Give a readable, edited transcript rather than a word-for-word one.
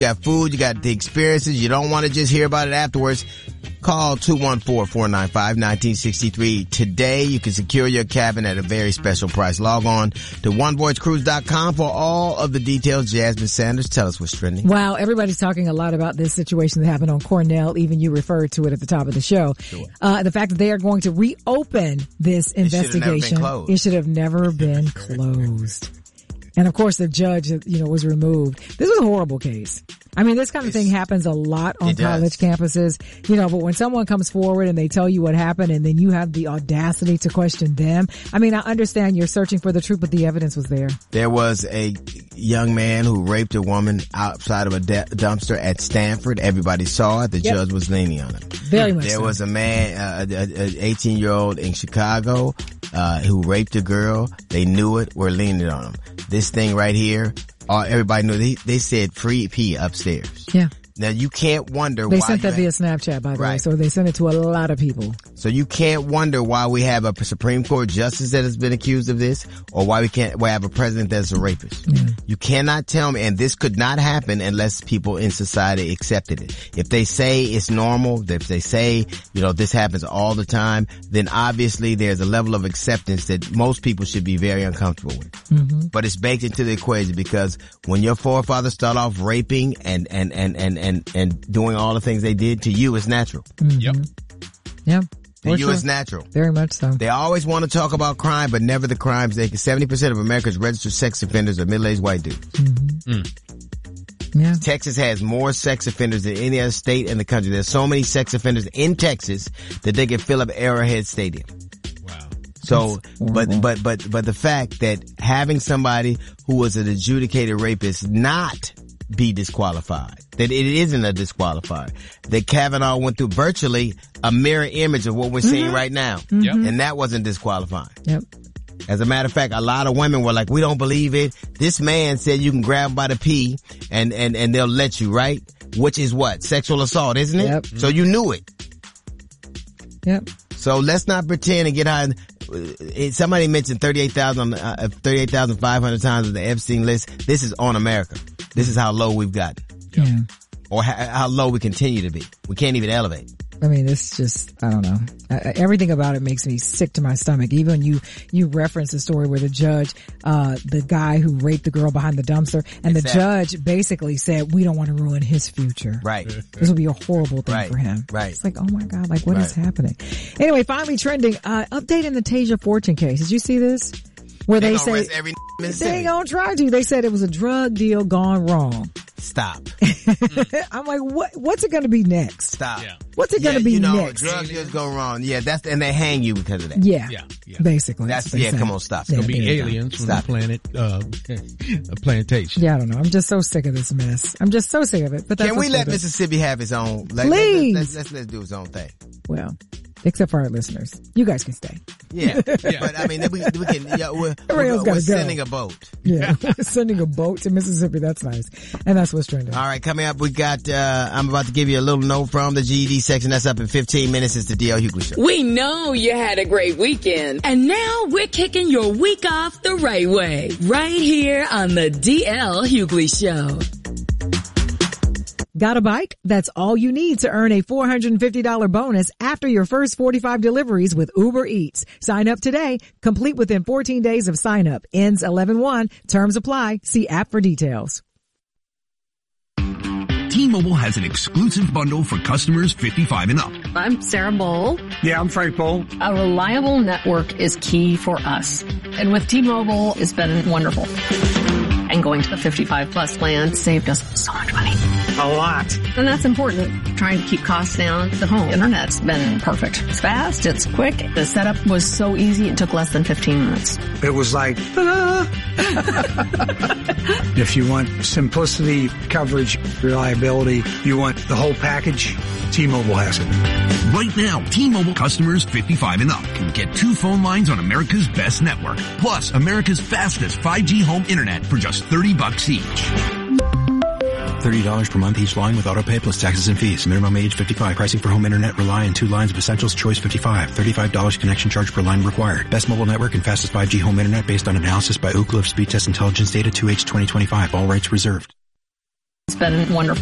You got food, you got the experiences. You don't want to just hear about it afterwards. Call 214-495-1963. Today, you can secure your cabin at a very special price. Log on to onevoyagecruise.com for all of the details. Jasmine Sanders, tell us what's trending. Wow, everybody's talking a lot about this situation that happened on Cornell. Even you referred to it at the top of the show. Sure. The fact that they are going to reopen this investigation. It should have never been closed. And of course the judge, was removed. This was a horrible case. I mean, this kind of thing happens a lot on college campuses, but when someone comes forward and they tell you what happened and then you have the audacity to question them. I mean, I understand you're searching for the truth, but the evidence was there. There was a young man who raped a woman outside of a dumpster at Stanford. Everybody saw it. The judge was leaning on him. Very much There was a man, an 18-year-old in Chicago, who raped a girl. They knew it. Were leaning on him. This thing right here, everybody knew. They said free P upstairs. Yeah. Now you can't wonder why. They sent sent that via Snapchat, by the way, so they sent it to a lot of people. So you can't wonder why we have a Supreme Court justice that has been accused of this, or why we have a president that's a rapist. Yeah. You cannot tell me, and this could not happen unless people in society accepted it. If they say it's normal, if they say, this happens all the time, then obviously there's a level of acceptance that most people should be very uncomfortable with. Mm-hmm. But it's baked into the equation because when your forefathers start off raping and doing all the things they did, to you it's natural. Mm-hmm. Yep. Yeah. To you it's natural. Very much so. They always want to talk about crime, but never the crimes. 70% of America's registered sex offenders are middle-aged white dudes. Mm-hmm. Mm. Yeah. Texas has more sex offenders than any other state in the country. There's so many sex offenders in Texas that they can fill up Arrowhead Stadium. Wow. So, but the fact that having somebody who was an adjudicated rapist not be disqualified, that it isn't a disqualifier, that Kavanaugh went through virtually a mirror image of what we're seeing right now. Mm-hmm. And that wasn't disqualifying. Yep. As a matter of fact, a lot of women were like, we don't believe it. This man said you can grab him by the pee and they'll let you, right? Which is what? Sexual assault, isn't it? Yep. So you knew it. Yep. So let's not pretend and get high. Somebody mentioned 38,500 times on the Epstein list. This is on America. This is how low we've gotten. Yeah. Or how low we continue to be. We can't even elevate. I mean, it's just, I don't know. Everything about it makes me sick to my stomach. Even you reference the story where the judge, the guy who raped the girl behind the dumpster, and the judge basically said, we don't want to ruin his future. Right. This would be a horrible thing for him. Right. It's like, oh my God, what is happening? Anyway, finally trending, update in the Tasia Fortune case. Did you see this? Where they say, they ain't gonna try to. They said it was a drug deal gone wrong. Stop. I'm like, what's it gonna be next? Stop. Yeah. What's it gonna be next? Drug deals go wrong. Yeah, and they hang you because of that. Yeah. Basically. Come on, stop. It's gonna be aliens from the planet, plantation. Yeah, I don't know. I'm just so sick of this mess. I'm just so sick of it. But that's can we let Mississippi have its own? Please. Let's do its own thing. Well, except for our listeners. You guys can stay. Yeah. But I mean, we can, we're sending a boat. Yeah. We're sending a boat to Mississippi. That's nice. And that's what's trending. All right. Coming up, we got, I'm about to give you a little note from the GED section. That's up in 15 minutes. It's the DL Hughley Show. We know you had a great weekend. And now we're kicking your week off the right way. Right here on the DL Hughley Show. Got a bike? That's all you need to earn a $450 bonus after your first 45 deliveries with Uber Eats. Sign up today, complete within 14 days of sign up. Ends 11/1. Terms apply. See app for details. T-Mobile has an exclusive bundle for customers 55 and up. I'm Sarah Bowl. Yeah, I'm Frank Bowl. A reliable network is key for us. And with T-Mobile, it's been wonderful. And going to the 55 plus plan saved us so much money. A lot. And that's important. Trying to keep costs down. The home internet's been perfect. It's fast. It's quick. The setup was so easy. It took less than 15 minutes. It was like, If you want simplicity, coverage, reliability, you want the whole package, T-Mobile has it. Right now, T-Mobile customers 55 and up can get 2 phone lines on America's best network, plus America's fastest 5G home internet for just $30 each. $30 per month each line with autopay plus taxes and fees. Minimum age 55. Pricing for home internet rely on 2 lines of Essentials Choice 55. $35 connection charge per line required. Best mobile network and fastest 5G home internet based on analysis by Ookla of Speed Test Intelligence Data 2H 2025. All rights reserved. It's been wonderful.